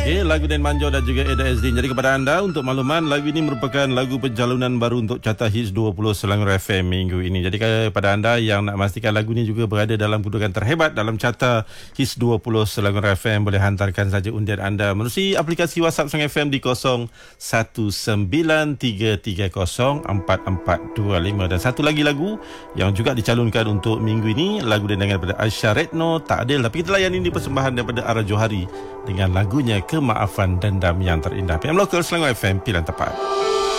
Okey, lagu Dan Manjo dan juga Eda Ezdin. Jadi kepada anda, untuk makluman, lagu ini merupakan lagu pencalonan baru untuk Carta Hits 20 Selangor FM minggu ini. Jadi kepada anda yang nak memastikan lagu ini juga berada dalam kedudukan terhebat dalam Carta Hits 20 Selangor FM, boleh hantarkan saja undian anda melalui aplikasi WhatsApp Song FM di 0193304425. Dan satu lagi lagu yang juga dicalonkan untuk minggu ini, lagu dendangan daripada Aisyah Retno, Tak Adil. Tapi kita layan ini persembahan daripada Ara Johari dengan lagunya Kemaafan Dendam Yang Terindah. PM Lokal Selangor FM, pilihan tepat.